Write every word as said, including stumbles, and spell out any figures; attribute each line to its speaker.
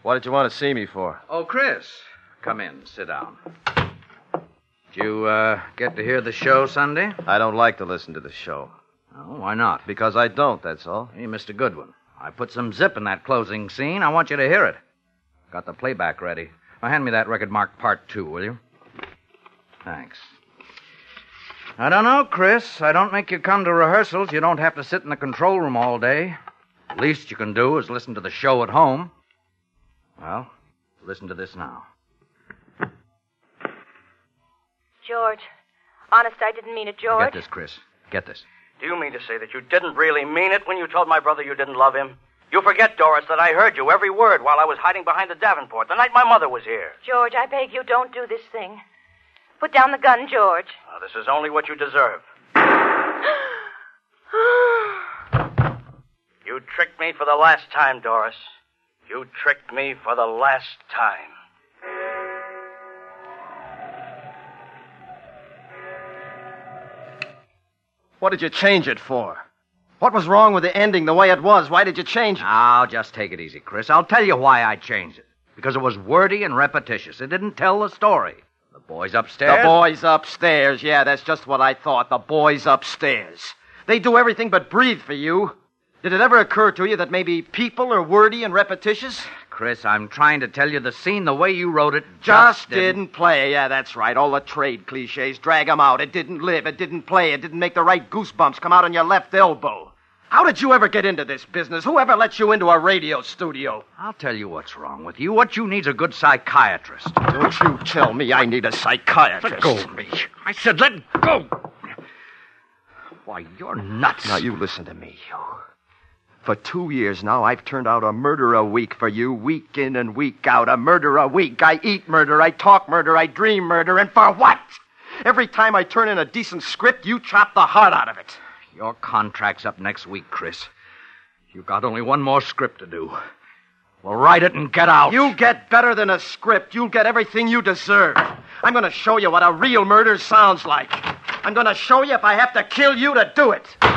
Speaker 1: What did you want to see me for?
Speaker 2: Oh, Chris. Come in. Sit down. Did you uh, get to hear the show Sunday?
Speaker 1: I don't like to listen to the show.
Speaker 2: Oh, why not?
Speaker 1: Because I don't, that's all.
Speaker 2: Hey, Mister Goodwin, I put some zip in that closing scene. I want you to hear it. Got the playback ready. Now, hand me that record marked part two, will you? Thanks. I don't know, Chris. I don't make you come to rehearsals. You don't have to sit in the control room all day. The least you can do is listen to the show at home. Well, listen to this now.
Speaker 3: George. Honest, I didn't mean it, George.
Speaker 2: Get this, Chris. Get this.
Speaker 4: Do you mean to say that you didn't really mean it when you told my brother you didn't love him? You forget, Doris, that I heard you every word while I was hiding behind the Davenport the night my mother was here.
Speaker 3: George, I beg you, don't do this thing. Put down the gun, George.
Speaker 4: Now, this is only what you deserve. You tricked me for the last time, Doris. You tricked me for the last time.
Speaker 1: What did you change it for? What was wrong with the ending the way it was? Why did you change it?
Speaker 2: Now, just take it easy, Chris. I'll tell you why I changed it. Because it was wordy and repetitious. It didn't tell the story. The boys upstairs...
Speaker 1: The boys upstairs. Yeah, that's just what I thought. The boys upstairs. They do everything but breathe for you. Did it ever occur to you that maybe people are wordy and repetitious?
Speaker 2: Chris, I'm trying to tell you the scene, the way you wrote it,
Speaker 1: just,
Speaker 2: just
Speaker 1: didn't... didn't play. Yeah, that's right. All the trade cliches. Drag 'em out. It didn't live. It didn't play. It didn't make the right goosebumps come out on your left elbow. How did you ever get into this business? Who ever let you into a radio studio?
Speaker 2: I'll tell you what's wrong with you. What you need's a good psychiatrist.
Speaker 1: Don't you tell me I need a psychiatrist.
Speaker 2: Let go of me. I said let go. Why, you're nuts.
Speaker 1: Now, you listen to me, you. For two years now, I've turned out a murder a week for you, week in and week out. A murder a week. I eat murder, I talk murder, I dream murder, and for what? Every time I turn in a decent script, you chop the heart out of it.
Speaker 2: Your contract's up next week, Chris. You've got only one more script to do. Well, write it and get out.
Speaker 1: You'll get better than a script. You'll get everything you deserve. I'm going to show you what a real murder sounds like. I'm going to show you if I have to kill you to do it.